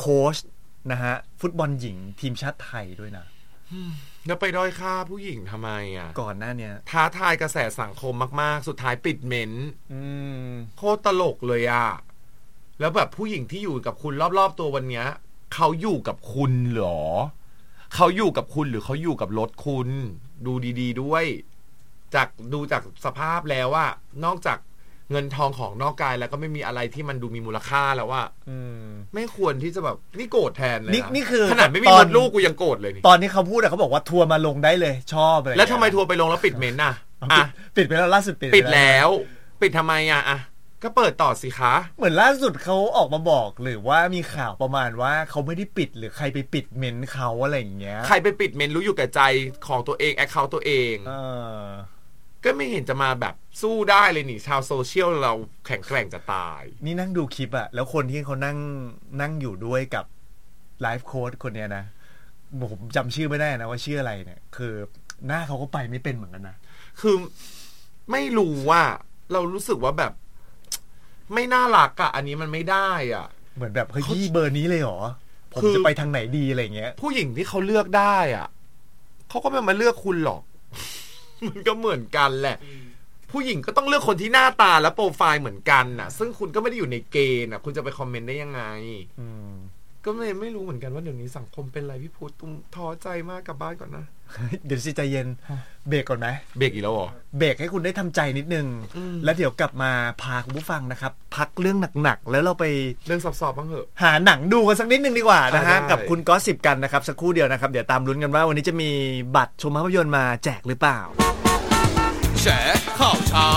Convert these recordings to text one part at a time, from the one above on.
ค้ชนะฮะฟุตบอลหญิงทีมชาติไทยด้วยนะแล้วไปด้อยค่าผู้หญิงทำไมอ่ะก่อนหน้านี้ท้าทายกระแสสังคมมากๆสุดท้ายปิดเม้นโคตรตลกเลยอ่ะแล้วแบบผู้หญิงที่อยู่กับคุณรอบๆตัววันนี้เขาอยู่กับคุณเหรอเขาอยู่กับคุณหรือเขาอยู่กับรถคุณดูดีๆด้วยดูจากสภาพแล้วว่านอกจากเงินทองของนอกกายแล้วก็ไม่มีอะไรที่มันดูมีมูลค่าแล้วว่าไม่ควรที่จะแบบนี่โกรธแทนเลยนี่คือขนาดไม่มีมดลูกกูยังโกรธเลยตอนนี้เขาพูดเขาบอกว่าทัวร์มาลงได้เลยชอบอะไรแล้วทำไมทัวร์ไปลงแล้วปิดเมนต์น่ะปิดไปแล้วล่าสุดปิดแล้วปิดทำไมอ่ะก็เปิดต่อสิคะเหมือนล่าสุดเขาออกมาบอกหรือว่ามีข่าวประมาณว่าเขาไม่ได้ปิดหรือใครไปปิดเมนต์เขาอะไรอย่างเงี้ยใครไปปิดเมนต์รู้อยู่แก่ใจของตัวเองแอคเคาท์ตัวเองก็ไม่เห็นจะมาแบบสู้ได้เลยนี่ชาวโซเชียลเราแข็งแกร่งจะตายนี่นั่งดูคลิปอะแล้วคนที่เขานั่งอยู่ด้วยกับไลฟ์โค้ชคนเนี้ยนะผมจำชื่อไม่ได้นะว่าชื่ออะไรเนี่ยคือหน้าเขาก็ไปไม่เป็นเหมือนกันนะคือไม่รู้ว่าเรารู้สึกว่าแบบไม่น่ารักอะอันนี้มันไม่ได้อะเหมือนแบบเฮ้ยเบอร์นี้เลยเหรอผมจะไปทางไหนดีอะไรเงี้ยผู้หญิงที่เขาเลือกได้อะเขาก็ไม่มาเลือกคุณหรอกมันก็เหมือนกันแหละผู้หญิงก็ต้องเลือกคนที่หน้าตาและโปรไฟล์เหมือนกันน่ะซึ่งคุณก็ไม่ได้อยู่ในเกณฑ์น่ะคุณจะไปคอมเมนต์ได้ยังไงก็ไม่รู้เหมือนกันว่าเดี๋ยวนี้สังคมเป็นไรพี่พุทธตุ้มท้อใจมากกลับบ้านก่อนนะเดี๋ยวสิใจเย็นเบรกก่อนไหมเบรกอีกแล้วเหรอเบรกให้คุณได้ทำใจนิดนึงแล้วเดี๋ยวกลับมาพาคุณผู้ฟังนะครับพักเรื่องหนักๆแล้วเราไปเรื่องสอบบ้างเหอะหาหนังดูกันสักนิดนึงดีกว่านะฮะกับคุณก็10กันนะครับสักครู่เดียวนะครับเดี๋ยวตามลุ้นกันว่าวันนี้จะมีบัตรชมภาพยนตร์มาแจกหรือเปล่าแฉข่าวเช้า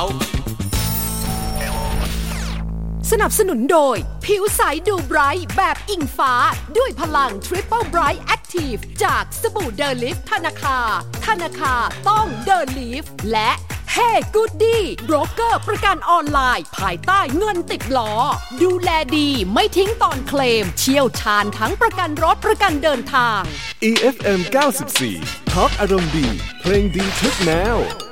สนับสนุนโดยผิวใสดูไบรท์แบบอิงฟ้าด้วยพลัง Triple Bright Active จากสบู่เดอลิฟธนาคาต้องเดอลิฟและ Hey Goody โบรกเกอร์ประกันออนไลน์ภายใต้เงินติดล้อดูแลดีไม่ทิ้งตอนเคลมเชี่ยวชาญทั้งประกันรถประกันเดินทาง EFM 94 Talk อารมณ์ดีเพลงดีทุกแนว